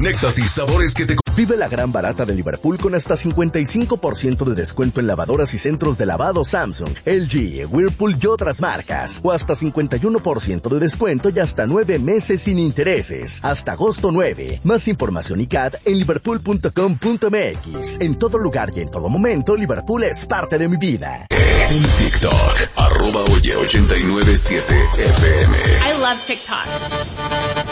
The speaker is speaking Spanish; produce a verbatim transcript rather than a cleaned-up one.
conectas y sabores que te... Vive la gran barata de Liverpool con hasta cincuenta y cinco por ciento de descuento en lavadoras y centros de lavado Samsung, L G, Whirlpool y otras marcas. O hasta cincuenta y uno por ciento de descuento y hasta nueve meses sin intereses. Hasta agosto nueve. Más información y C A D en liverpool punto com punto m x. En todo lugar y en todo momento, Liverpool es parte de mi vida. En TikTok, arroba oye ochenta y nueve siete F M. I love TikTok.